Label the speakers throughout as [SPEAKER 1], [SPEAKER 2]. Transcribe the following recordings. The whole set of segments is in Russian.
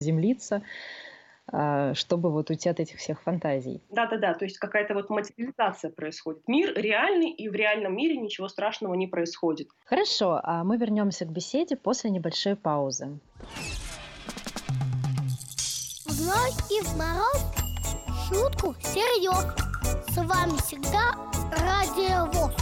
[SPEAKER 1] землиться, чтобы вот уйти от этих всех фантазий.
[SPEAKER 2] Да-да-да, то есть какая-то вот материализация происходит. Мир реальный, и в реальном мире ничего страшного не происходит.
[SPEAKER 1] Хорошо, а мы вернемся к беседе после небольшой паузы.
[SPEAKER 3] В ночь и в мороз шутку серьез. С вами всегда Радио ВОС.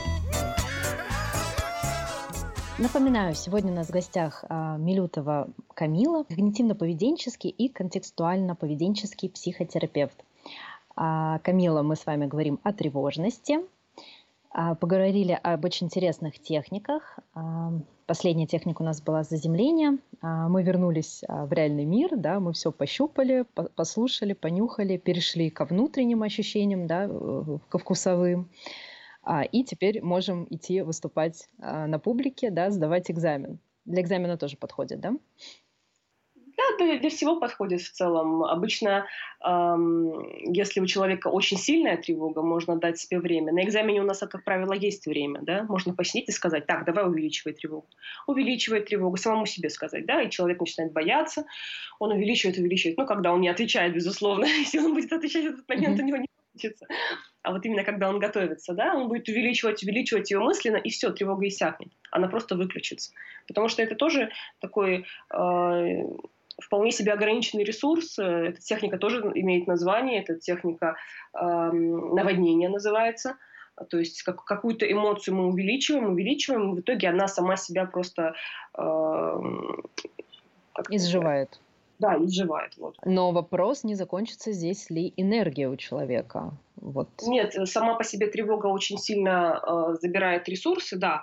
[SPEAKER 1] Напоминаю, сегодня у нас в гостях Милютова Камила, когнитивно-поведенческий и контекстуально-поведенческий психотерапевт. Камила, мы с вами говорим о тревожности, поговорили об очень интересных техниках. Последняя техника у нас была заземление. Мы вернулись в реальный мир, да, мы все пощупали, послушали, понюхали, перешли ко внутренним ощущениям, да, ко вкусовым. И теперь можем идти выступать на публике, да, сдавать экзамен. Для экзамена тоже подходит, да?
[SPEAKER 2] Да, для всего подходит в целом. Обычно, если у человека очень сильная тревога, можно дать себе время. На экзамене у нас, как правило, есть время, да? Можно посидеть и сказать: так, давай увеличивай тревогу. Увеличивает тревогу, самому себе сказать, да? И человек начинает бояться, он увеличивает. Ну, когда он не отвечает, безусловно. Если он будет отвечать в этот момент, у него не получится. А вот именно когда он готовится, да, он будет увеличивать ее мысленно, и все, тревога иссякнет. Она просто выключится. Потому что это тоже такой вполне себе ограниченный ресурс. Эта техника тоже имеет название. Это техника наводнения называется. То есть какую-то эмоцию мы увеличиваем, и в итоге она сама себя просто
[SPEAKER 1] изживает.
[SPEAKER 2] Да, изживает. Вот.
[SPEAKER 1] Но вопрос, не закончится здесь ли энергия у человека? Вот.
[SPEAKER 2] Нет, сама по себе тревога очень сильно забирает ресурсы, да,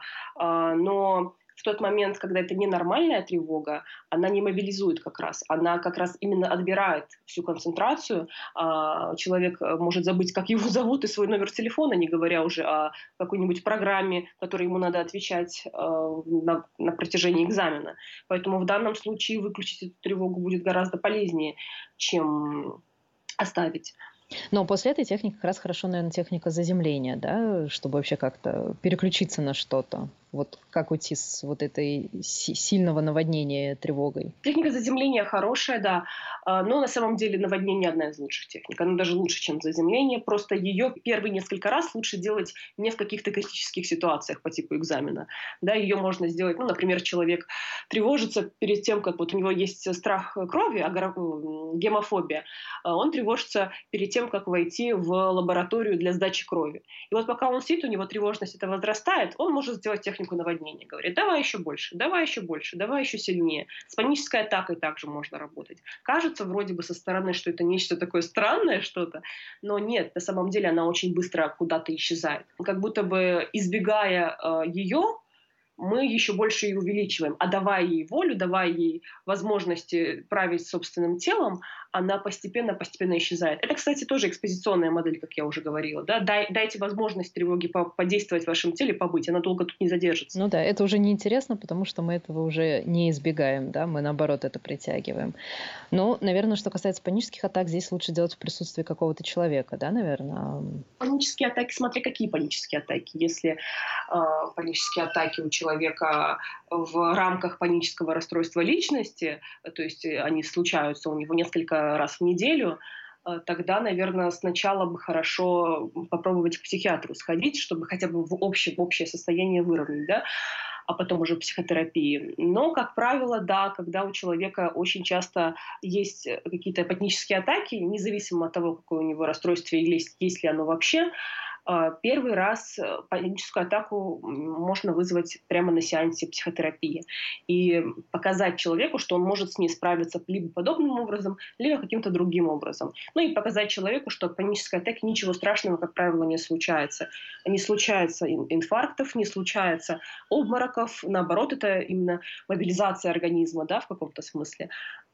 [SPEAKER 2] но в тот момент, когда это ненормальная тревога, она не мобилизует как раз. Она как раз именно отбирает всю концентрацию. Человек может забыть, как его зовут, и свой номер телефона, не говоря уже о какой-нибудь программе, которой ему надо отвечать на протяжении экзамена. Поэтому в данном случае выключить эту тревогу будет гораздо полезнее, чем оставить.
[SPEAKER 1] Но после этой техники как раз хорошо, наверное, техника заземления, да, чтобы вообще как-то переключиться на что-то. Вот как уйти с вот этой сильного наводнения тревогой?
[SPEAKER 2] Техника заземления хорошая, да, но на самом деле наводнение одна из лучших техник. Она даже лучше, чем заземление. Просто ее первые несколько раз лучше делать не в каких-то критических ситуациях по типу экзамена. Да, ее можно сделать, ну, например, человек тревожится перед тем, как вот у него есть страх крови, гемофобия. Он тревожится перед тем, как войти в лабораторию для сдачи крови. И вот пока он сидит, у него тревожность это возрастает, он может сделать технику наводнения. Говорит: давай еще больше, давай еще сильнее. С панической атакой также можно работать. Кажется вроде бы со стороны, что это нечто такое странное что-то, но нет, на самом деле она очень быстро куда-то исчезает. Как будто бы избегая ее, мы еще больше ее увеличиваем. А давая ей волю, давая ей возможности править собственным телом, она постепенно исчезает. Это, кстати, тоже экспозиционная модель, как я уже говорила. Да? Дайте возможность тревоге подействовать в вашем теле, побыть. Она долго тут не задержится.
[SPEAKER 1] Ну да, это уже неинтересно, потому что мы этого уже не избегаем, да? Мы, наоборот, это притягиваем. Но, наверное, что касается панических атак, здесь лучше делать в присутствии какого-то человека, да, наверное?
[SPEAKER 2] Панические атаки, смотри, какие панические атаки. Если панические атаки у человека в рамках панического расстройства личности, то есть они случаются у него несколько раз в неделю, тогда, наверное, сначала бы хорошо попробовать к психиатру сходить, чтобы хотя бы в общее состояние выровнять, да, а потом уже психотерапии. Но, как правило, да, когда у человека очень часто есть какие-то панические атаки, независимо от того, какое у него расстройство или есть ли оно вообще, первый раз паническую атаку можно вызвать прямо на сеансе психотерапии и показать человеку, что он может с ней справиться либо подобным образом, либо каким-то другим образом. Ну и показать человеку, что от панической атаки ничего страшного, как правило, не случается. Не случается инфарктов, не случается обмороков, наоборот, это именно мобилизация организма, да, в каком-то смысле.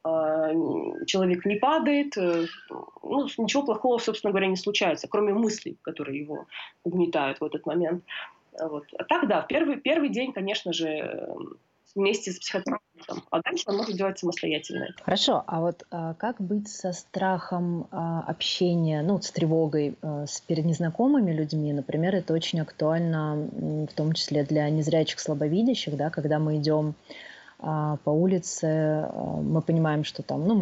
[SPEAKER 2] Человек не падает, ну, ничего плохого, собственно говоря, не случается, кроме мыслей, которые его угнетают в этот момент. Вот. А так, да, первый день, конечно же, вместе с психотерапевтом, а дальше он может делать самостоятельно.
[SPEAKER 1] Хорошо, а вот как быть со страхом общения, ну, с тревогой перед незнакомыми людьми? Например, это очень актуально, в том числе для незрячих, слабовидящих, да, когда мы идем по улице, мы понимаем, что там, ну,